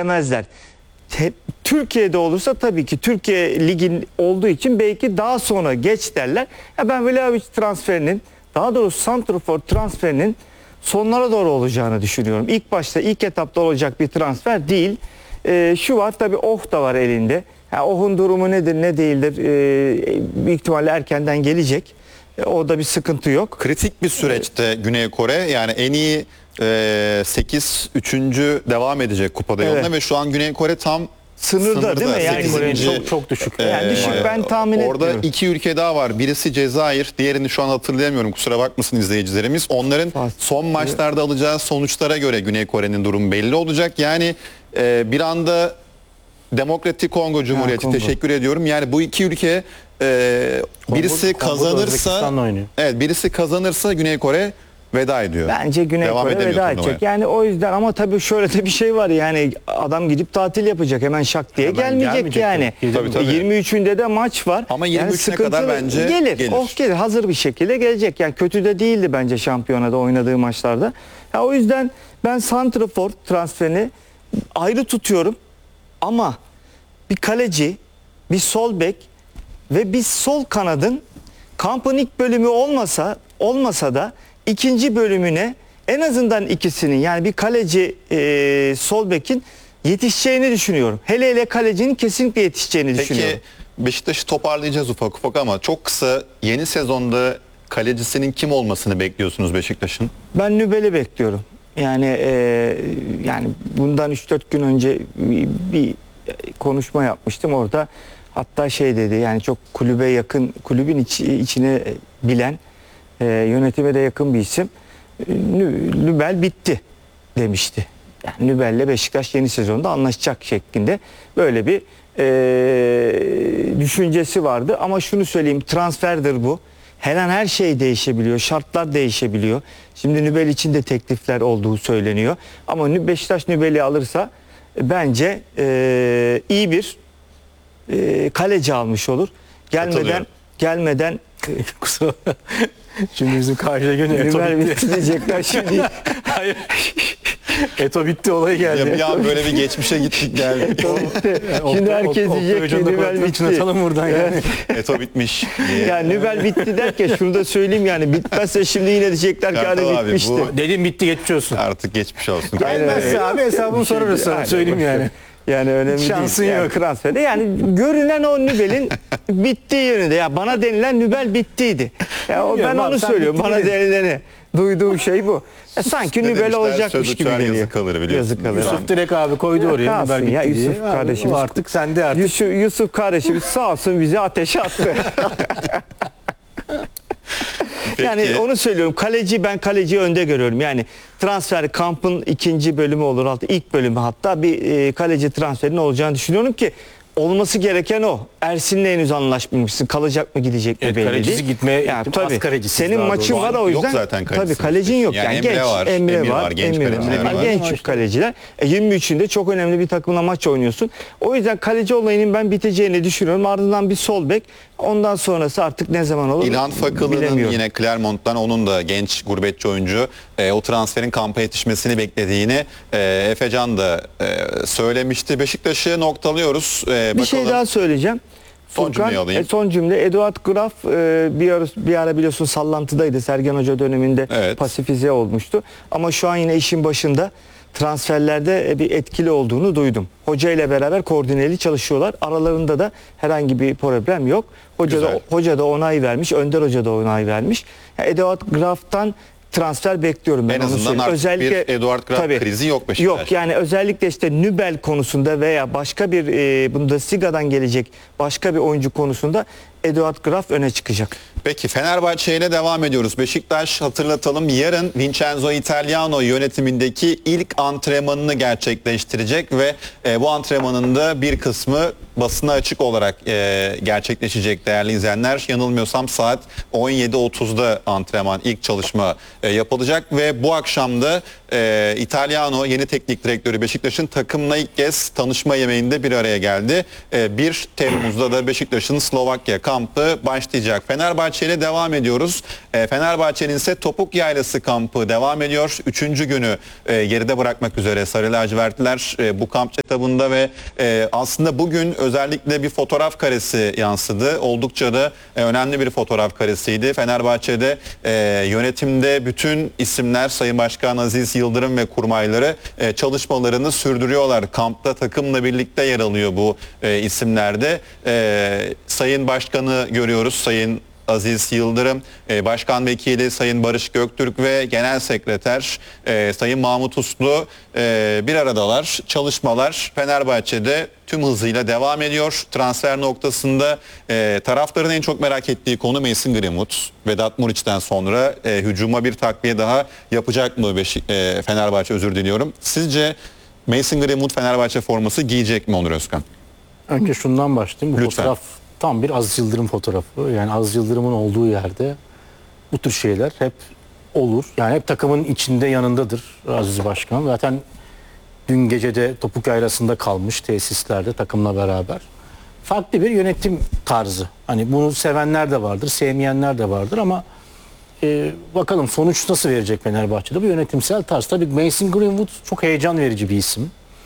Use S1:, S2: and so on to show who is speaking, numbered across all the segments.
S1: istemezler. Türkiye'de olursa tabii ki Türkiye Ligi'nin olduğu için belki daha sonra geç derler. Ya ben Vlahovic transferinin, daha doğrusu santrafor transferinin sonlara doğru olacağını düşünüyorum. İlk başta, ilk etapta olacak bir transfer değil. Şu var tabii, Oh da var elinde. Oh'un durumu nedir ne değildir, büyük ihtimalle erkenden gelecek. O da bir sıkıntı yok.
S2: Kritik bir süreçte Güney Kore, yani en iyi 8 3. devam edecek kupada yoluna ve şu an Güney Kore tam
S1: sınırda değil mi? Yani
S2: 8.
S3: çok düşük.
S1: Yani düşük, ben tahmin
S2: orada
S1: etmiyorum.
S2: 2 ülke daha var. Birisi Cezayir, diğerini şu an hatırlayamıyorum. Kusura bakmasın izleyicilerimiz. Onların son maçlarda alacağı sonuçlara göre Güney Kore'nin durumu belli olacak. Yani bir anda Demokratik Kongo Cumhuriyeti, teşekkür ediyorum. Yani bu iki ülke birisi kazanırsa, evet, birisi kazanırsa Güney Kore veda ediyor.
S1: Bence Güney Kore veda edecek. Yani o yüzden, ama tabii şöyle de bir şey var, yani adam gidip tatil yapacak, hemen şak diye gelmeyecek yani.
S2: Tabii.
S1: 23'ünde de maç var.
S2: Ama 23'üne kadar bence gelir.
S1: Oh gelir. Hazır bir şekilde gelecek. Yani kötü de değildi bence şampiyonada oynadığı maçlarda. Ya o yüzden ben santrafor transferini ayrı tutuyorum. Ama bir kaleci, bir sol bek ve bir sol kanadın kampın ilk bölümü olmasa da ikinci bölümüne en azından ikisinin, yani bir kaleci, sol bekin yetişeceğini düşünüyorum. Hele kalecinin kesinlikle yetişeceğini düşünüyorum.
S2: Peki Beşiktaş'ı toparlayacağız ufak ufak ama çok kısa, yeni sezonda kalecisinin kim olmasını bekliyorsunuz Beşiktaş'ın?
S1: Ben Nübel'i bekliyorum. Yani bundan 3-4 gün önce bir konuşma yapmıştım orada. Hatta şey dedi, yani çok kulübe yakın, kulübün içine bilen, yönetime de yakın bir isim. Nübel bitti demişti. Yani Nübel'le Beşiktaş yeni sezonda anlaşacak şeklinde böyle bir düşüncesi vardı. Ama şunu söyleyeyim, transferdir bu. Her an her şey değişebiliyor, şartlar değişebiliyor. Şimdi Nübel için de teklifler olduğu söyleniyor. Ama Beşiktaş Nübel'i alırsa bence iyi bir kaleci almış olur. Gelmeden
S3: kusura şimdi bizim karşıya göre
S1: Nübel bitti diyecekler şimdi.
S3: Hayır. Eto bitti olayı geldi.
S2: Ya böyle bir geçmişe gittik geldik.
S1: Şimdi herkes diyecek ki Nübel bitti.
S3: Atalım buradan yani.
S2: Eto bitmiş.
S1: Yani Nübel bitti derken şunu da söyleyeyim, yani bitmezse şimdi yine diyecekler ki hani bitmişti.
S3: Dedim bitti, geçmiş olsun.
S2: Artık geçmiş olsun.
S3: Gelmezse abi hesabını sorarız sana, söyleyeyim yani.
S1: Yani önemli
S3: şansın
S1: değil.
S3: yok.
S1: Transferde yani görünen o Nübel'in bittiği yönünde. Ya bana denilen Nübel bittiydi. Ya ben onu söylüyorum. Bana denileni. Duyduğum şey bu. Sanki Nübel olacakmış gibi geliyor.
S2: Yazık kalır biliyorsun.
S3: Yusuf direkt abi koydu oraya.
S1: Nübel bitti ya, Yusuf kardeşimiz.
S3: Artık sende artık.
S1: Yusuf kardeşimiz sağ olsun bizi ateşe attı.
S2: Peki.
S1: Yani onu söylüyorum. Ben kaleciyi önde görüyorum. Yani transfer kampın ikinci bölümü olur. İlk bölümü hatta bir kaleci transferinin olacağını düşünüyorum ki olması gereken o. Ersin'le henüz anlaşmamışsın. Kalacak mı gidecek mi belli değil.
S3: Gitmeye
S1: yani, tabii.
S3: kalecisi.
S1: Senin maçın var o yüzden.
S2: Yok zaten
S1: tabii kalecin yok. Yani genç. Emre var. Genç kaleciler. 23'ünde çok önemli bir takımla maç oynuyorsun. O yüzden kaleci olayının ben biteceğini düşünüyorum. Ardından bir sol bek. Ondan sonrası artık ne zaman olur
S2: İlhan Fakılı'nın yine Clermont'tan, onun da genç gurbetçi oyuncu, o transferin kampa yetişmesini beklediğini Efecan da söylemişti. Beşiktaş'ı noktalıyoruz.
S1: Bir şey daha söyleyeceğim. Son cümle. Eduard Graf bir ara biliyorsun sallantıdaydı. Sergen Hoca döneminde pasifize olmuştu. Ama şu an yine işin başında, transferlerde bir etkili olduğunu duydum. Hoca ile beraber koordineli çalışıyorlar. Aralarında da herhangi bir problem yok. Hoca da onay vermiş. Önder Hoca da onay vermiş. Yani Eduard Graf'tan transfer bekliyorum ben.
S2: En azından artık özellikle bir Eduard Graf krizi yok Beşiktaş.
S1: Yok yani özellikle işte Nübel konusunda veya başka bir Bundesliga'dan gelecek başka bir oyuncu konusunda Eduard Graf öne çıkacak.
S2: Peki Fenerbahçe ile devam ediyoruz. Beşiktaş, hatırlatalım, yarın Vincenzo Italiano yönetimindeki ilk antrenmanını gerçekleştirecek ve bu antrenmanın da bir kısmı basına açık olarak gerçekleşecek değerli izleyenler. Yanılmıyorsam saat 17.30'da antrenman, ilk çalışma yapılacak ve bu akşam da Italiano, yeni teknik direktörü Beşiktaş'ın, takımla ilk kez tanışma yemeğinde bir araya geldi. 1 Temmuz'da da Beşiktaş'ın Slovakya kampı başlayacak. Fenerbahçe ile devam ediyoruz. Fenerbahçe'nin ise Topuk Yaylası kampı devam ediyor. 3. günü geride bırakmak üzere Sarı Lacivertliler bu kamp etabında ve aslında bugün özellikle bir fotoğraf karesi yansıdı. Oldukça da önemli bir fotoğraf karesiydi. Fenerbahçe'de yönetimde bütün isimler, Sayın Başkan Aziz Yıldırım ve kurmayları çalışmalarını sürdürüyorlar. Kampta takımla birlikte yer alıyor bu isimlerde. Sayın Başkan'ı görüyoruz. Sayın Aziz Yıldırım, Başkan Vekili Sayın Barış Göktürk ve Genel Sekreter Sayın Mahmut Uslu bir aradalar. Çalışmalar Fenerbahçe'de tüm hızıyla devam ediyor. Transfer noktasında taraftarın en çok merak ettiği konu Mason Greenwood. Vedat Muriç'ten sonra hücuma bir takviye daha yapacak mı Fenerbahçe, özür diliyorum. Sizce Mason Greenwood Fenerbahçe forması giyecek mi Onur Özkan?
S3: Önce şundan başlayayım. Bu
S2: Lütfen.
S3: fotoğraf tam bir Aziz Yıldırım fotoğrafı. Yani Aziz Yıldırım'ın olduğu yerde bu tür şeyler hep olur. Yani hep takımın içinde, yanındadır Aziz Başkan. Zaten dün gece de Topuk Yaylası'nda kalmış tesislerde takımla beraber. Farklı bir yönetim tarzı. Hani bunu sevenler de vardır, sevmeyenler de vardır ama bakalım sonuç nasıl verecek Fenerbahçe'de bu yönetimsel tarz. Tabii Mason Greenwood çok heyecan verici bir isim.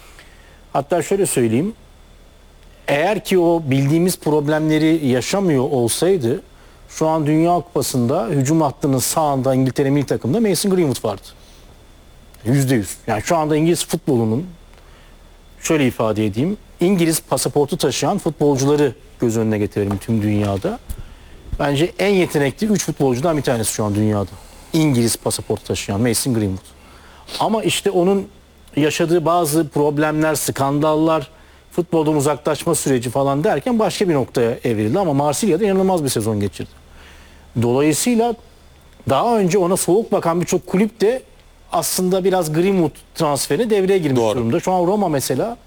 S3: Hatta şöyle söyleyeyim. Eğer ki o bildiğimiz problemleri yaşamıyor olsaydı şu an Dünya Kupası'nda hücum hattının sağında İngiltere milli takımında Mason Greenwood vardı. %100. Yani şu anda İngiliz futbolunun, şöyle ifade edeyim, İngiliz pasaportu taşıyan futbolcuları göz önüne getirelim tüm dünyada. Bence en yetenekli 3 futbolcudan bir tanesi şu an dünyada. İngiliz pasaportu taşıyan Mason Greenwood. Ama işte onun yaşadığı bazı problemler, skandallar, futboldan uzaklaşma süreci falan derken başka bir noktaya evrildi. Ama Marsilya'da inanılmaz bir sezon geçirdi. Dolayısıyla daha önce ona soğuk bakan birçok kulüp de aslında biraz Greenwood transferine devreye girmiş durumda. Şu an Roma mesela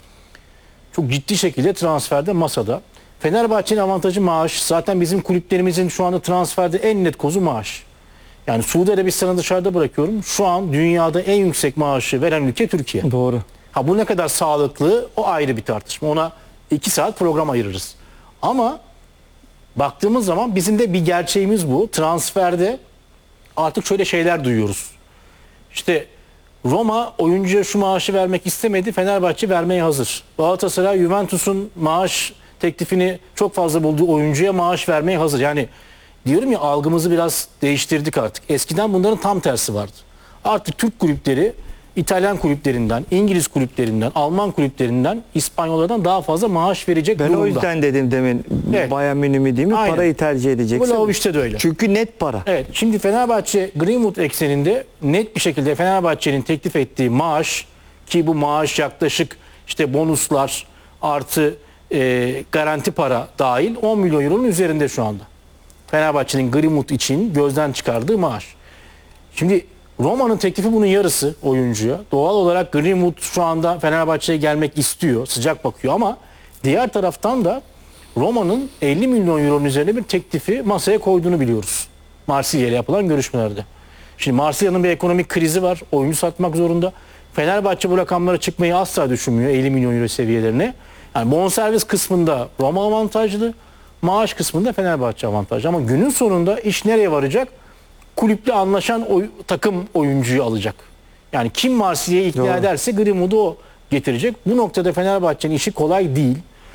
S3: çok ciddi şekilde transferde masada. Fenerbahçe'nin avantajı maaş. Zaten bizim kulüplerimizin şu anda transferde en net kozu maaş. Yani Suudi Arabistan'ı dışarıda bırakıyorum. Şu an dünyada en yüksek maaşı veren ülke Türkiye.
S1: Doğru.
S3: Ha bu ne kadar sağlıklı o ayrı bir tartışma. Ona 2 saat program ayırırız. Ama baktığımız zaman bizim de bir gerçeğimiz bu. Transferde artık şöyle şeyler duyuyoruz. İşte Roma oyuncuya şu maaşı vermek istemedi. Fenerbahçe vermeye hazır. Galatasaray Juventus'un maaş teklifini çok fazla bulduğu oyuncuya maaş vermeye hazır. Yani diyorum ya algımızı biraz değiştirdik artık. Eskiden bunların tam tersi vardı. Artık Türk kulüpleri İtalyan kulüplerinden, İngiliz kulüplerinden, Alman kulüplerinden, İspanyollardan daha fazla maaş verecek
S1: Ben
S3: durumda.
S1: o yüzden dedim demin
S3: Evet.
S1: Bayern Münih mi değil mi?
S3: Aynen.
S1: Parayı tercih edeceksin.
S3: Vlahovic'te de öyle.
S1: Çünkü net para.
S3: Evet, şimdi Fenerbahçe Greenwood ekseninde net bir şekilde Fenerbahçe'nin teklif ettiği maaş, ki bu maaş yaklaşık işte bonuslar artı garanti para dahil 10 milyon euronun üzerinde şu anda. Fenerbahçe'nin Greenwood için gözden çıkardığı maaş. Şimdi Roma'nın teklifi bunun yarısı oyuncuya. Doğal olarak Greenwood şu anda Fenerbahçe'ye gelmek istiyor, sıcak bakıyor ama diğer taraftan da Roma'nın 50 milyon euronun üzerine bir teklifi masaya koyduğunu biliyoruz. Marsilya ile yapılan görüşmelerde. Şimdi Marsilya'nın bir ekonomik krizi var. Oyuncu satmak zorunda. Fenerbahçe bu rakamlara çıkmayı asla düşünmüyor 50 milyon euro seviyelerine. Yani bonservis kısmında Roma avantajlı, maaş kısmında Fenerbahçe avantajlı. Ama günün sonunda iş nereye varacak? Kulüple anlaşan takım oyuncuyu alacak. Yani kim Marsilya'yı ikna
S1: Doğru.
S3: ederse Greenwood'u o getirecek. Bu noktada Fenerbahçe'nin işi kolay değil.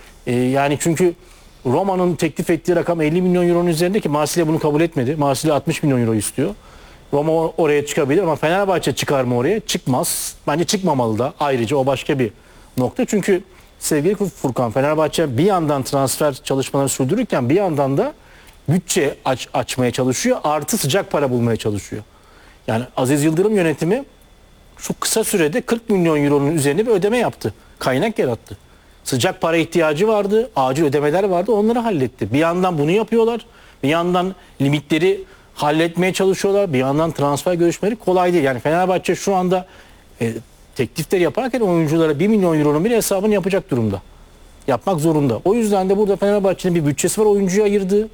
S3: Yani çünkü Roma'nın teklif ettiği rakam 50 milyon euronun üzerinde ki Marsilya bunu kabul etmedi. Marsilya 60 milyon euro istiyor. Roma oraya çıkabilir ama Fenerbahçe çıkar mı oraya? Çıkmaz. Bence çıkmamalı da. Ayrıca o başka bir nokta. Çünkü sevgili Furkan, Fenerbahçe bir yandan transfer çalışmalarını sürdürürken bir yandan da bütçe açmaya çalışıyor. Artı sıcak para bulmaya çalışıyor. Yani Aziz Yıldırım yönetimi şu kısa sürede 40 milyon euronun üzerine bir ödeme yaptı. Kaynak yarattı. Sıcak para ihtiyacı vardı. Acil ödemeler vardı. Onları halletti. Bir yandan bunu yapıyorlar. Bir yandan limitleri halletmeye çalışıyorlar. Bir yandan transfer görüşmeleri kolay değil. Yani Fenerbahçe şu anda teklifleri yaparken oyunculara 1 milyon euronun bir hesabını yapacak durumda. Yapmak zorunda. O yüzden de burada Fenerbahçe'nin bir bütçesi var oyuncuya ayırdığı.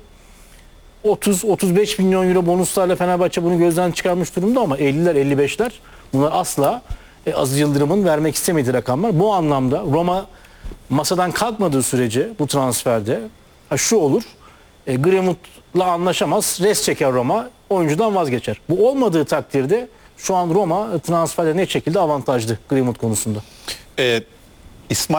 S3: 30-35 milyon euro bonuslarla Fenerbahçe bunu gözden çıkarmış durumda ama 50'ler 55'ler bunlar asla Aziz Yıldırım'ın vermek istemediği rakamlar. Bu anlamda Roma masadan kalkmadığı sürece bu transferde şu olur. Greenwood'la anlaşamaz. Res çeker Roma. Oyuncudan vazgeçer. Bu olmadığı takdirde şu an Roma transferde ne şekilde avantajlı Greenwood konusunda.
S2: İsmail